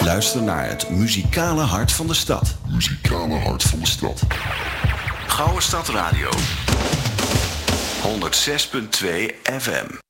Luister naar het muzikale hart van de stad. Muzikale hart van de stad. Gouden Stad Radio. 106.2 FM.